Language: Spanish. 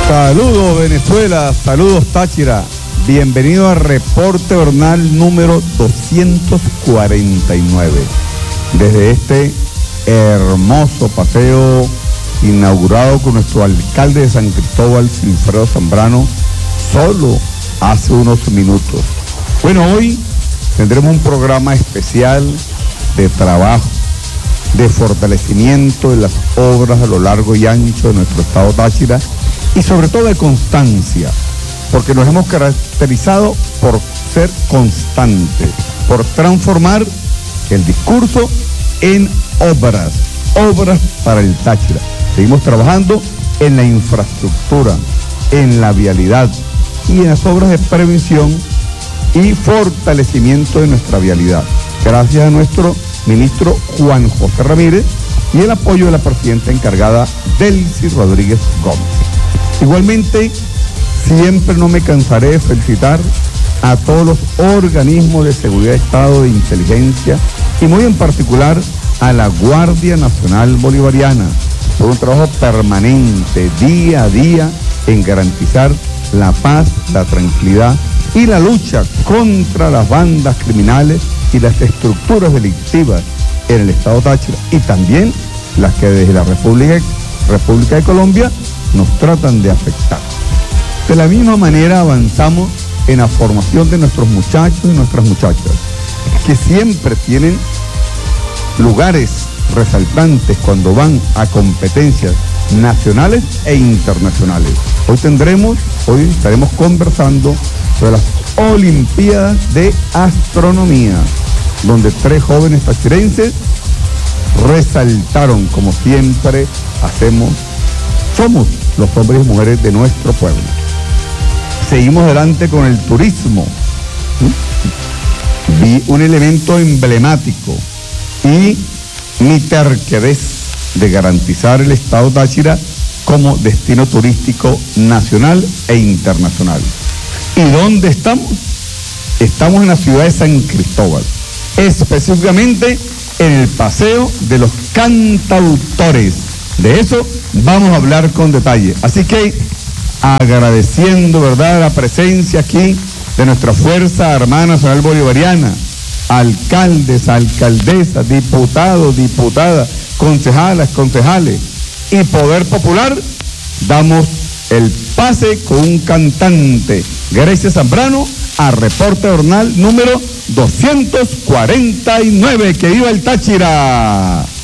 Saludos Venezuela, saludos Táchira, bienvenido a Reporte Hornal número 249. Desde este hermoso paseo inaugurado con nuestro alcalde de San Cristóbal, Silfredo Zambrano, solo hace unos minutos. Bueno, hoy tendremos un programa especial de trabajo, de fortalecimiento de las obras a lo largo y ancho de nuestro estado Táchira y sobre todo de constancia, porque nos hemos caracterizado por ser constantes, por transformar el discurso en obras para el Táchira. Seguimos trabajando en la infraestructura, en la vialidad y en las obras de prevención y fortalecimiento de nuestra vialidad, gracias a nuestro ministro Juan José Ramírez y el apoyo de la presidenta encargada Delcy Rodríguez Gómez. Igualmente, siempre no me cansaré de felicitar a todos los organismos de seguridad de Estado, de inteligencia y muy en particular a la Guardia Nacional Bolivariana por un trabajo permanente, día a día, en garantizar la paz, la tranquilidad y la lucha contra las bandas criminales y las estructuras delictivas en el estado Táchira y también las que desde la República de Colombia nos tratan de afectar. De la misma manera avanzamos en la formación de nuestros muchachos y nuestras muchachas, que siempre tienen lugares resaltantes cuando van a competencias nacionales e internacionales. Hoy estaremos conversando sobre las Olimpiadas de Astronomía, donde 3 jóvenes tachirenses resaltaron, como siempre hacemos, somos los hombres y mujeres de nuestro pueblo. Seguimos adelante con el turismo. Vi un elemento emblemático y mi terquedez de garantizar el estado Táchira como destino turístico nacional e internacional. ¿Y dónde estamos? Estamos en la ciudad de San Cristóbal, específicamente en el Paseo de los Cantautores. De eso vamos a hablar con detalle. Así que agradeciendo, ¿verdad?, la presencia aquí de nuestra Fuerza Armada Nacional Bolivariana, alcaldes, alcaldesas, diputados, diputadas, concejalas, concejales y Poder Popular, damos el pase con un cantante, Grecia Zambrano, a Reporte Hornal número 249. ¡Que viva el Táchira!